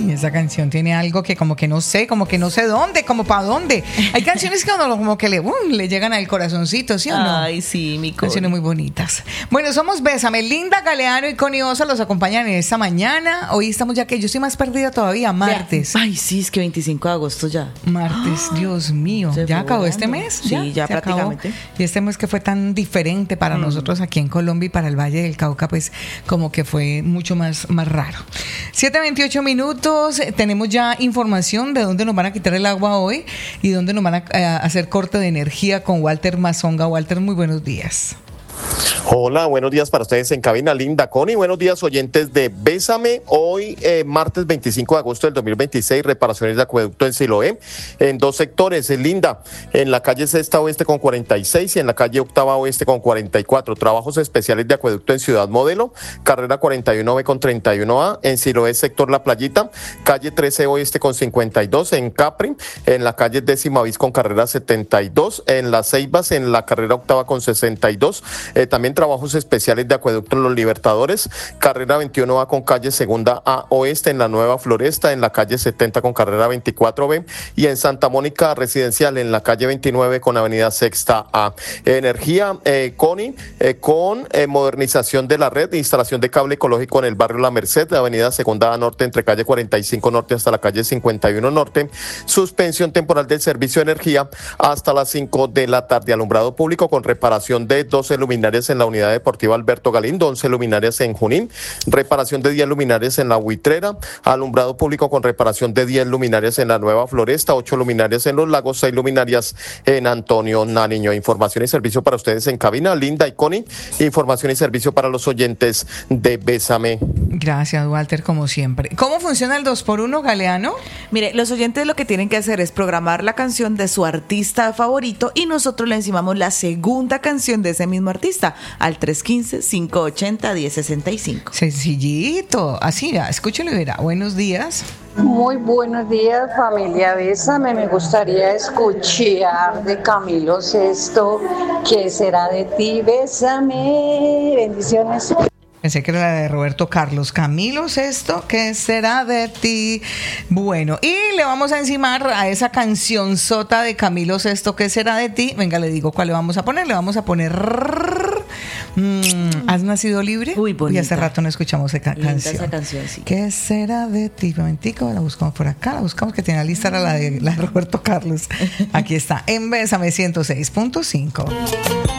Uy, esa canción tiene algo que como que no sé dónde, como para dónde. Hay canciones que uno como que le llegan al corazoncito, ¿sí o no? Ay, sí, mi Connie. Canciones muy bonitas. Bueno, somos Bésame. Linda Galeano y Connie Osa los acompañan en esta mañana. Hoy estamos ya que yo estoy más perdida todavía, martes. Ay, sí, es que 25 de agosto ya. Martes, Dios mío. ¿Ya acabó este mes? Sí, ya prácticamente. Acabó. Y este mes que fue tan diferente para nosotros aquí en Colombia y para el Valle del Cauca, pues como que fue mucho más raro. 7:28 minutos. Tenemos ya información de dónde nos van a quitar el agua hoy y dónde nos van a hacer corte de energía con Walter Mazonga. Walter, muy buenos días. Hola, buenos días para ustedes en cabina, Linda, Connie. Buenos días, oyentes de Bésame. Hoy, martes 25 de agosto del 2026, reparaciones de acueducto en Siloé, en dos sectores, Linda, en la calle Sexta Oeste con 46 y en la calle Octava Oeste con 44. Trabajos especiales de acueducto en Ciudad Modelo, carrera 41B con 31A, en Siloé, sector La Playita, calle 13 Oeste con 52, en Capri, en la calle 10ª bis con carrera 72, en Las Ceibas, en la carrera Octava con 62, también trabajos especiales de acueducto en Los Libertadores, carrera 21A con calle Segunda A Oeste, en la Nueva Floresta, en la calle 70 con carrera 24B y en Santa Mónica Residencial, en la calle 29 con avenida Sexta A. Energía, Connie, con modernización de la red, instalación de cable ecológico en el barrio La Merced, la avenida Segunda A Norte, entre calle 45 Norte hasta la calle 51 Norte, suspensión temporal del servicio de energía hasta las 5 de la tarde, alumbrado público con reparación de 12 luminarias en la unidad deportiva Alberto Galindo, 11 luminarias en Junín, reparación de 10 luminarias en la Huitrera, alumbrado público con reparación de 10 luminarias en la Nueva Floresta, 8 luminarias en Los Lagos, 6 luminarias en Antonio Nariño. Información y servicio para ustedes en cabina, Linda y Connie, información y servicio para los oyentes de Bésame. Gracias, Walter, como siempre. ¿Cómo funciona el 2x1, Galeano? Mire, los oyentes lo que tienen que hacer es programar la canción de su artista favorito y nosotros le encimamos la segunda canción de ese mismo artista al 315-580-1065. Sencillito, así, escúchelo y verá. Buenos días. Muy buenos días, familia Bésame. Me gustaría escuchar de Camilo Sesto, ¿qué será de ti? Bésame. Bendiciones. Pensé que era la de Roberto Carlos. Camilo Sesto, ¿qué será de ti? Bueno, y le vamos a encimar a esa canción sota de Camilo Sesto, ¿qué será de ti? Venga, le digo cuál le vamos a poner. Le vamos a poner ¿Has nacido libre? Uy, bonita. Y hace rato no escuchamos esa canción. Esa canción, sí. ¿Qué será de ti? Un momentico, la buscamos por acá. La buscamos, que tiene la lista, era la de Roberto Carlos. Aquí está, en Bésame 106.5.